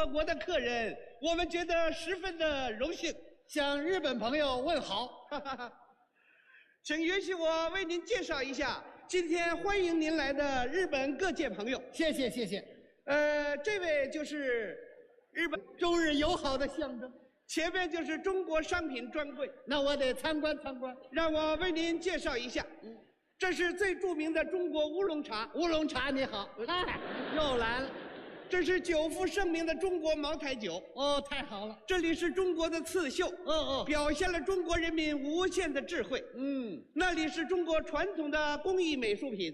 我国的客人，我们觉得十分的荣幸， 向日本朋友问好。 请允许我为您介绍一下今天欢迎您来的日本各界朋友。 谢谢谢谢。 这位就是日本中日友好的象征。 前面就是中国商品专柜， 那我得参观参观。 让我为您介绍一下。这是最著名的中国乌龙茶。 乌龙茶你好。嗨，又来了。 这是久负盛名的中国茅台酒。 哦，太好了。 这里是中国的刺绣。表现了中国人民无限的智慧。那里是中国传统的工艺美术品。